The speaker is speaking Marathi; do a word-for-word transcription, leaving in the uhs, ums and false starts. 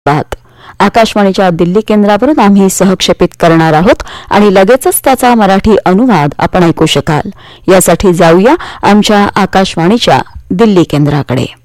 बात आकाशवाणीच्या दिल्ली केंद्रावरून आम्ही सहक्षेपित करणार आहोत आणि लगेचच त्याचा मराठी अनुवाद आपण ऐकू शकाल. यासाठी जाऊया आमच्या आकाशवाणीच्या दिल्ली केंद्राकडे.